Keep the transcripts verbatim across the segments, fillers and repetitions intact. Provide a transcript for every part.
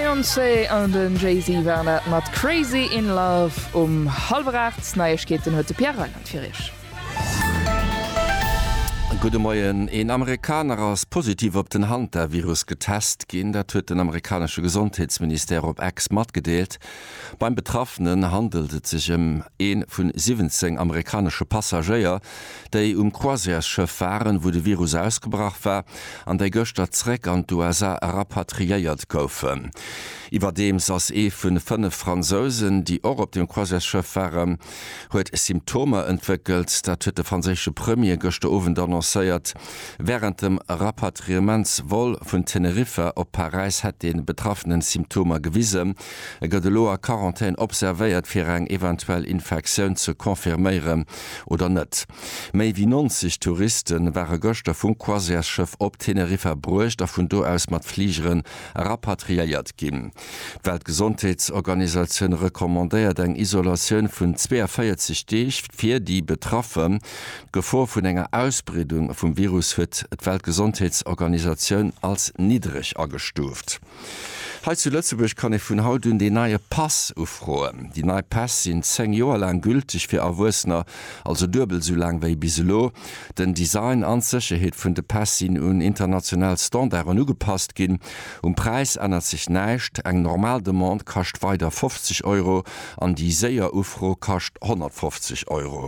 Beyoncé an den Jay-Z waren mat Crazy in Love um halbrachts Neuigkeiten heute Pierre Reinhardt für ich. Gute Morgen. Ein Amerikaner als positiv op den Hand der Virus getest gehen, der huet den amerikanische Gesundheitsminister op X mat gedeelt. Beim Betroffenen handelt es sich um een vun siebzehn amerikanische Passagier, die um Croisièreschiff waren, wo de Virus ausgebracht war, an der Göster Zreck an d'U S A rapatriiert goufen. Iwer dem ass e vun fünf Franzosen, die auch op dem Croisièreschiff waren, huet Symptome entwickelt, dat huet de französische Premier Göster Owen annonciert. Während dem Rapatriementswol vun Teneriffe op Paris hat den betroffenen Symptome gewiesen. E gëtt loer Quarantäne observéiert fir eng eventuell Infektionun zu konfirmieren oder net. Méi wie neunzig Touristen waren Göster vum Croisièreschiff op Teneriffe bruecht, a vun do aus mat Fliegeren rapatriiert ginn. Weltgesundheitsorganisationun rekommandéiert eng Isolationun vun vierundzwanzig Deeg fir die Betroffen Gefahr vun enger Ausbreedung vum Virus huet et Weltgesundheitsorganisationun als niedrig agestuft. Heiz zu Lützeburg kann ich vun haut un de neue Pass ufroen. Die neue Pass sind zehn Joer lang gültig fir Awusner, also dubel so lang wéi biselo. Den Design an Sicherheet vun de Pass sind un international Standard ugepasst gin. Um Preis ändert sich neicht. Eng normal Demand kascht weiter fünfzig Euro, an die Säier Ufro kascht hundertfünfzig Euro.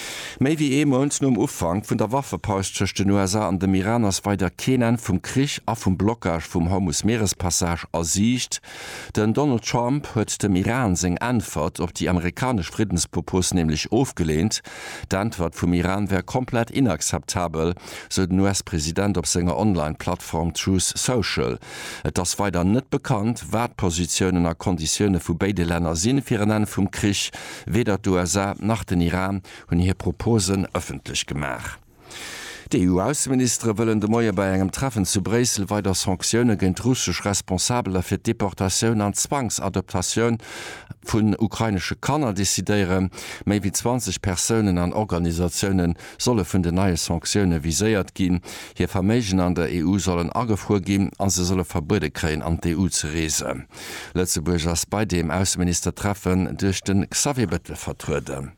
Méi wie e Mont um Ufang vun der Waffepaus tcht den U S A an dem Iran ass weiter Kenen vum Krich a vum Blockage vum Hormuz Meerespassage ersicht. Den Donald Trump huet dem Iran seg Antwort op die amerikasch Friedenspropos nämlich aufgelehnt. D'Antwort vum Iran wär komplett inakzeptabel, so den U S-Präsident op senger Online-Plattform Truth Social. Et das weiter net bekannt, wat Positionen a Konditionne vu beide Länder sinn fir en vum Krich, weder d'U S A nach den Iran hun hier Proposen öffentlich gemacht. Die E U-Außenminister wollen de Moier bei engem Treffen zu Bresel weiter Sanktionen gegen russsisch Responsabler für Deportation an Zwangsadaptation vun ukrainische Kanner desideieren. Méi wie zwanzig Personen an Organisationen solle vun de neue Sanktionen viséiert gin. Hier Vermegen an der E U sollen agefuhr gin, an se solle Verbrüde kräen an die E U zu reesen. Lützeburg ass bei dem Außenministertreffen durch den Xavier Bettel vertröde.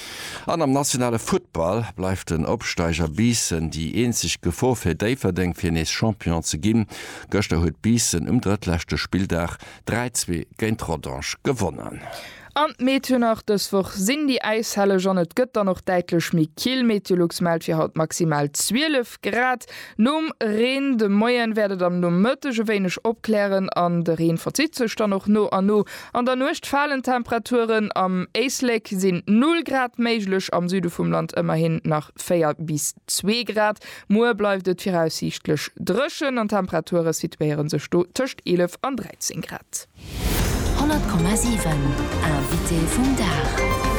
An am nationale Football bleif den Obsteiger Biessen, die eenzig Gefahr fir Deiverdenk fir nees Champion ze ginn. Göster huet Biessen um drittlechte Spieldach drei zwei géint Rodange gewonnen. An Meteunach deswoch sinn die Eishelle schon net Götter noch deitlech mi Kiel Meteorluxmeld fir haut maximal zwölf Grad. Num Reen de Moien werdet am no mëttege wenigch opklären, an de Reen verzit sech dann noch no an no. An der nocht fallen Temperaturen am Eisleck sinn null Grad méiglech, am Süde vum Land immerhin nach vier bis zwei Grad. Moer bleifft et voraussichtlech drëschen, an Temperature situieren sech tëcht elf an dreizehn Grad. hundert Komma sieben Invité vum Dach.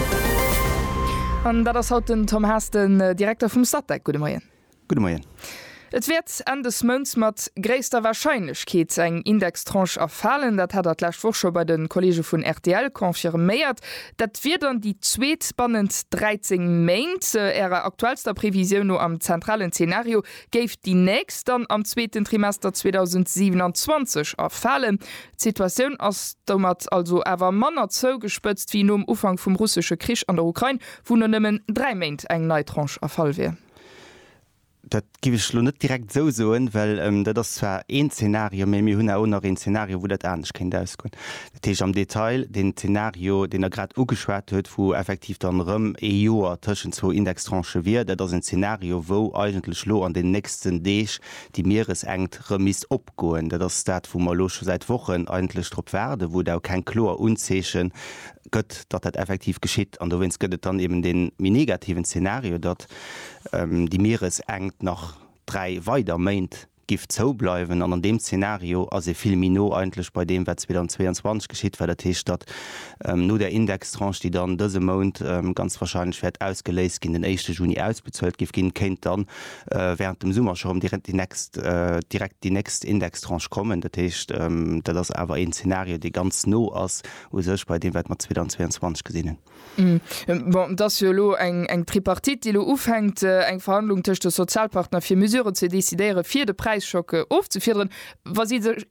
An dat ass haut den Tom Hasten, Direktor vum Stadtdeck. Gute Morgen. Gute Morgen. Et wird an des Mënz mat gréisster Wahrscheinlichkeit eng Indextranche erfallen, dat hat dat lacht woch schon bei den Kollege vun R T L konfirméiert. Dat wird dann die zweet spannend dreizehn Mainint Ärer aktuellster Prävision no am zentralen Szenario géif die nächst dann am zweiten Trimester zweitausendsiebenundzwanzig erfallen. Situationun ass domat also awer Manner zou gespëtzt wie nom Ufang vum russische Krich an der Ukraine, wo nur nëmmen drei Mainint eng Neitranche erfall wär. Dat gi ich lo net direkt so soen, weil ähm, dat das zwar een Szenario méi mir hunn auch noch ein Szenario, wo dat anders kind auskun. Datch am Detail den Szenario, den er grad ugeschwert huet, wo effektiv dann rëm e Joer tschen zo Indextranche wie, dat das ein Szenario, wo eigentlich lo an den nächsten Deeg die Meeresengt remis opgoen, dat das dat wo man lo schon seit Wochen eigentlich trop werde, wo da kein Chlor unzeechen gëtt, dat dat effektiv geschitt, an du wennst gëtt dann eben den mi negativen Szenario, dat ähm, die Meeresengt nach drei weiter meint gift zo bleiwen an an dem Szenario as e viel Mino eigentlich bei dem wat zweitausendzweiundzwanzig geschieht, weil der Teestadt ähm, no der Indextranche, die dann dëse Mount ähm, ganz wahrscheinlich werd ausgeléist gin den ersten Juni ausbezölt gif gin kennt dann äh, während dem Summer schon direkt die next äh, direkt die next Indextranche kommen. Dat Techt ähm, dat das awer ein Szenario, die ganz no ass wo sech bei dem wat man zweitausendzweiundzwanzig gesinnen. Mm. Bon, das lo eng eng Tripartit, die lo ufhängt äh, eng Verhandlung tech de Sozialpartner fir Mesure ze desideiere fir de Preisschocke aufzuführen. Was